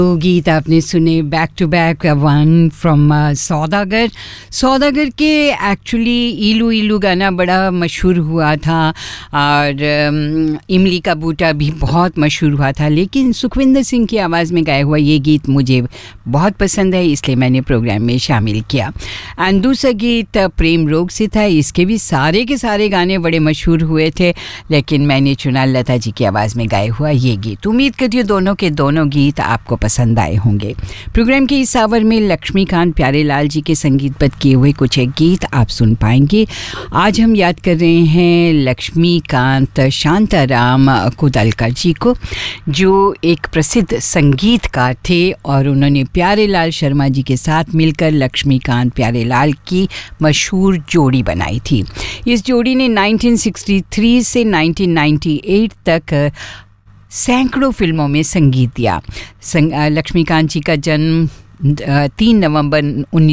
गीत आपने सुने back to back, one from सौदागर। सौदागर के एक्चुअली इलू इलू गाना बड़ा मशहूर हुआ था और इमली का बूटा भी बहुत मशहूर हुआ था, लेकिन सुखविंदर सिंह की आवाज़ में गाया हुआ ये गीत मुझे बहुत पसंद है, इसलिए मैंने प्रोग्राम में शामिल किया। एंड दूसरा गीत प्रेम रोग से था, इसके भी सारे के सारे गाने बड़े मशहूर हुए थे, लेकिन मैंने चुना लता जी की आवाज़ में गाया हुआ ये गीत। उम्मीद करती हूँ दोनों के दोनों गीत आपको पसंद आए होंगे। प्रोग्राम के इस आवर में लक्ष्मीकांत प्यारेलाल जी के संगीतबद्ध किए हुए कुछ एक गीत आप सुन पाएंगे। आज हम याद कर रहे हैं लक्ष्मीकांत शांताराम कुदलकर जी को, जो एक प्रसिद्ध संगीतकार थे और उन्होंने प्यारेलाल शर्मा जी के साथ मिलकर लक्ष्मीकांत प्यारेलाल की मशहूर जोड़ी बनाई थी। इस जोड़ी ने 1963 से 1998 तक सैकड़ों फिल्मों में संगीत दिया। लक्ष्मीकांत जी का जन्म 3 नवंबर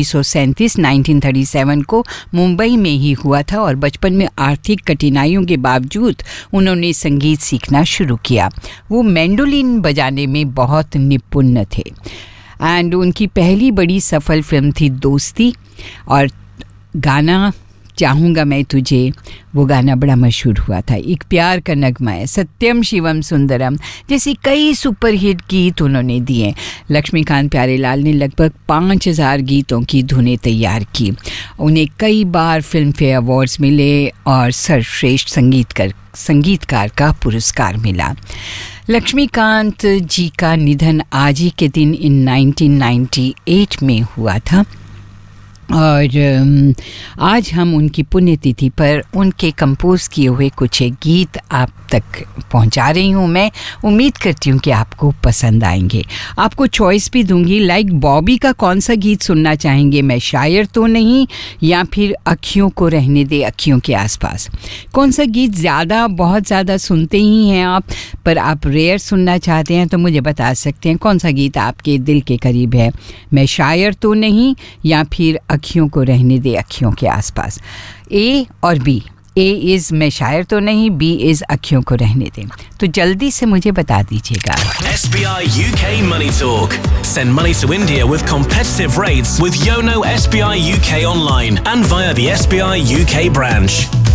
1937 को मुंबई में ही हुआ था और बचपन में आर्थिक कठिनाइयों के बावजूद उन्होंने संगीत सीखना शुरू किया। वो मैंडोलिन बजाने में बहुत निपुण थे एंड उनकी पहली बड़ी सफल फिल्म थी दोस्ती, और गाना चाहूँगा मैं तुझे, वो गाना बड़ा मशहूर हुआ था। एक प्यार का नगमा है, सत्यम शिवम सुंदरम जैसी कई सुपरहिट गीत उन्होंने दिए। लक्ष्मीकांत प्यारेलाल ने लगभग 5000 गीतों की धुनें तैयार की। उन्हें कई बार फिल्म फेयर अवार्ड्स मिले और सर्वश्रेष्ठ संगीतकार का पुरस्कार मिला। लक्ष्मीकांत जी का निधन आज ही के दिन इन 1998 में हुआ था और आज हम उनकी पुण्यतिथि पर उनके कंपोज किए हुए कुछ एक गीत आप तक पहुंचा रही हूं। मैं उम्मीद करती हूं कि आपको पसंद आएंगे। आपको चॉइस भी दूंगी, लाइक बॉबी का कौन सा गीत सुनना चाहेंगे, मैं शायर तो नहीं, या फिर अखियों को रहने दे अखियों के आसपास। कौन सा गीत बहुत ज़्यादा सुनते ही हैं आप, पर आप रेयर सुनना चाहते हैं तो मुझे बता सकते हैं कौन सा गीत आपके दिल के करीब है, मैं शायर तो नहीं या फिर अखियों को रहने दे अखियों के आसपास। ए और बी, ए इज़ मैं शायर तो नहीं, बी इज़ अखियों को रहने दें। तो जल्दी से मुझे बता दीजिएगा। SBI UK Money Talk. Send money to India with competitive rates with Yono SBI UK online and via the SBI UK branch.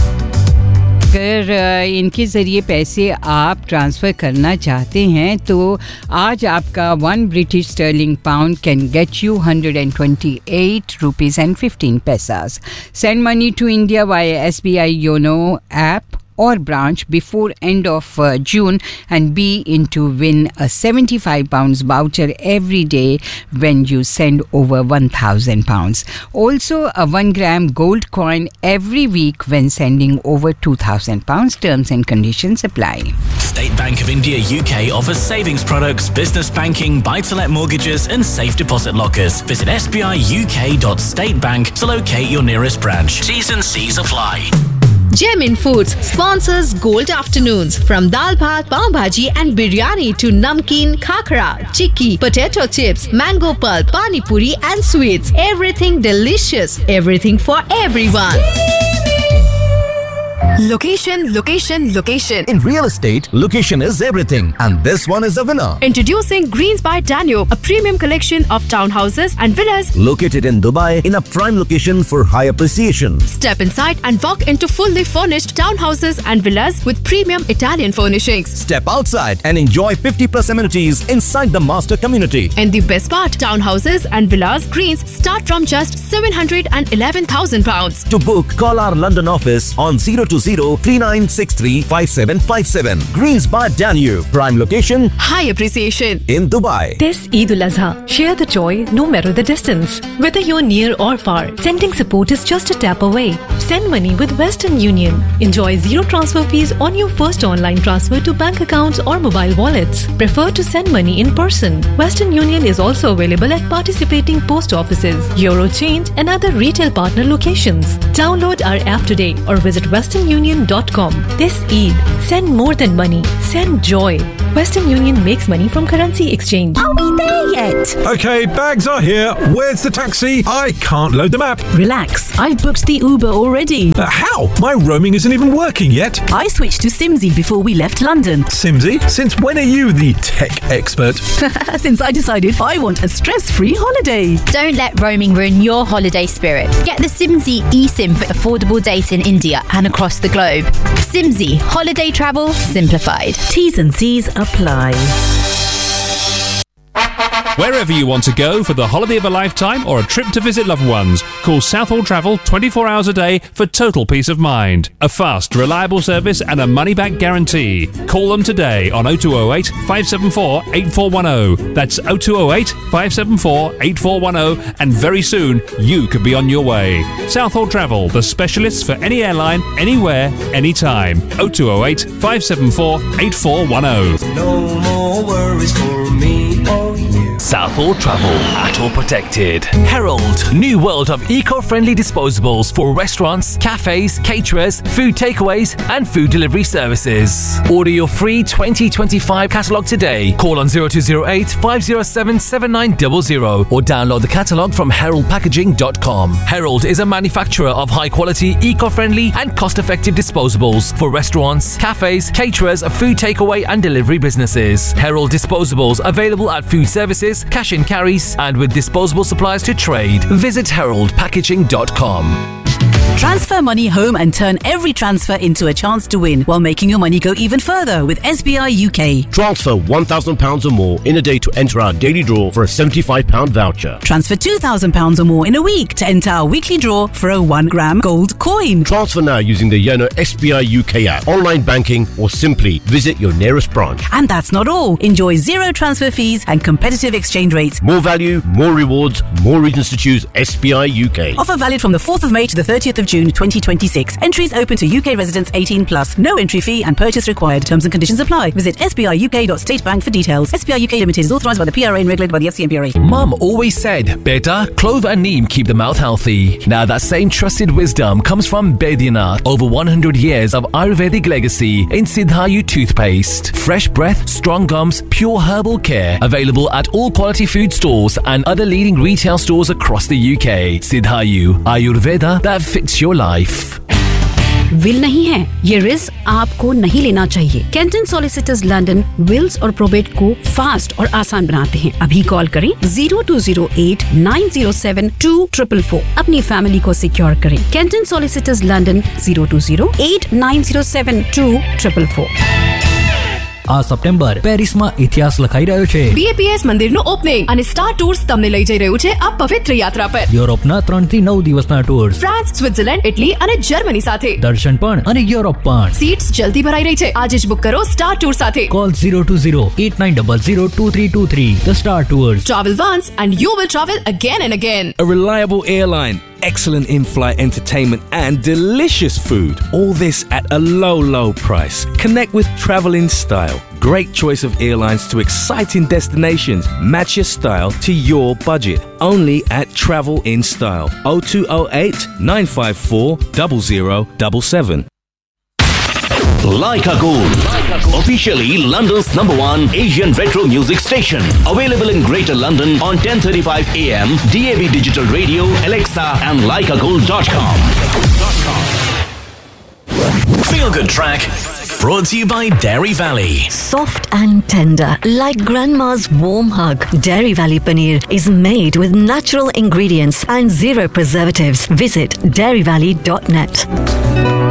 अगर इनके ज़रिए पैसे आप ट्रांसफ़र करना चाहते हैं तो आज आपका 1 British sterling pound can get you 128 rupees and 15 पैसास। Send money to India via SBI YONO app or branch before end of June and be in to win a £75 voucher every day when you send over £1,000. Also a 1 gram gold coin every week when sending over £2,000. Terms and conditions apply. State Bank of India UK offers savings products, business banking, buy-to-let mortgages and safe deposit lockers. Visit sbiuk.statebank to locate your nearest branch. T's and C's apply. Gemin Foods sponsors Gold Afternoons. From dal bhat, pav bhaji and biryani to namkeen, khakra, chikki, potato chips, mango pulp, pani puri and sweets. Everything delicious. Everything for everyone. Location, location, location. In real estate, location is everything, and this one is a winner. Introducing Greens by Danube, a premium collection of townhouses and villas located in Dubai in a prime location for high appreciation. Step inside and walk into fully furnished townhouses and villas with premium Italian furnishings. Step outside and enjoy 50+ amenities inside the master community. And the best part, townhouses and villas Greens start from just £711,000. To book, call our London office on 020-3963-5757. Greens by Danube, prime location, high appreciation in Dubai. This Eid al-Azha, share the joy no matter the distance. Whether you're near or far, sending support is just a tap away. Send money with Western Union. Enjoy zero transfer fees on your first online transfer to bank accounts or mobile wallets. Prefer to send money in person? Western Union is also available at participating post offices, Eurochange and other retail partner locations. Download our app today or visit westernunion.com. This Eid, send more than money, send joy. Western Union makes money from currency exchange. Are we there yet. Okay, bags are here. Where's the taxi? I can't load the map. Relax, I've booked the Uber already. How? My roaming isn't even working yet. I switched to Simsy before we left London. Simsy? Since when are you the tech expert? Since I decided I want a stress-free holiday. Don't let roaming ruin your holiday spirit. Get the Simsy eSIM for affordable data in India and across the globe. Simsy, holiday travel simplified. T's and C's apply. Wherever you want to go for the holiday of a lifetime or a trip to visit loved ones, call Southall Travel 24 hours a day for total peace of mind. A fast, reliable service and a money-back guarantee. Call them today on 0208 574 8410. That's 0208 574 8410, and very soon you could be on your way. Southall Travel, the specialists for any airline, anywhere, anytime. 0208 574 8410. No more worries for me or you. Southall Travel, at all protected. Herald, new world of eco-friendly disposables for restaurants, cafes, caterers, food takeaways and food delivery services. Order your free 2025 catalogue today. Call on 0208 507 7900 or download the catalogue from heraldpackaging.com. Herald is a manufacturer of high-quality, eco-friendly and cost-effective disposables for restaurants, cafes, caterers, food takeaway and delivery businesses. Herald disposables available at food services, cash and carries, and with disposable supplies to trade. Visit heraldpackaging.com. Transfer money home and turn every transfer into a chance to win while making your money go even further with SBI UK. Transfer £1,000 or more in a day to enter our daily draw for a £75 voucher. Transfer £2,000 or more in a week to enter our weekly draw for a 1 gram gold coin. Transfer now using the Yono SBI UK app, online banking, or simply visit your nearest branch. And that's not all. Enjoy zero transfer fees and competitive exchange rates. More value, more rewards, more reasons to choose SBI UK. Offer valid from the 4th of May to the 30th of June 2026. Entries open to UK residents 18+. No entry fee and purchase required. Terms and conditions apply. Visit sbiuk.statebank for details. SBI UK Limited is authorised by the PRA and regulated by the FCMPRA. Mum always said, beta, clove and neem keep the mouth healthy. Now that same trusted wisdom comes from Baidyanath. Over 100 years of Ayurvedic legacy in Siddhayu toothpaste. Fresh breath, strong gums, pure herbal care. Available at all quality food stores and other leading retail stores across the UK. Siddhayu, Ayurveda that fits your life. Will नहीं है, ये risk आपको नहीं लेना चाहिए। Canton solicitors London Wills और probate को fast और आसान बनाते हैं। अभी कॉल करें 0208 907 2444। अपनी फैमिली को सिक्योर करें। Canton solicitors London 0208 907 2444। આ સપ્ટેમ્બર પેરિસમાં ઇતિહાસ લખાઈ રહ્યો છે. BAPS મંદિરનું ઓપનિંગ અને સ્ટાર ટૂર્સ તમને લઈ જઈ રહ્યું છે આ પવિત્ર યાત્રા પર. યુરોપના 3 થી 9 દિવસના ટૂર્સ, ફ્રાન્સ, સ્વિટ્ઝરલેન્ડ, ઇટલી અને જર્મની સાથે. દર્શન પણ અને યુરોપ પણ. સીટ્સ જલ્દી ભરાઈ રહી છે. આજે જ બુક કરો સ્ટાર ટૂર સાથે. Call 020-8900-2323. The Star Tours. Travel once and you will travel again and again. A reliable airline, excellent in-flight entertainment and delicious food. All this at a low price. Connect with Travel in Style. Great choice of airlines to exciting destinations. Match your style to your budget. Only at Travel in Style. 0208 954 0077. Leica Gold, officially London's #1 Asian retro music station. Available in Greater London on 10:35 AM, DAB Digital Radio, Alexa and leicagold.com. Feel Good Track, brought to you by Dairy Valley. Soft and tender, like grandma's warm hug. Dairy Valley Paneer is made with natural ingredients and zero preservatives. Visit dairyvalley.net.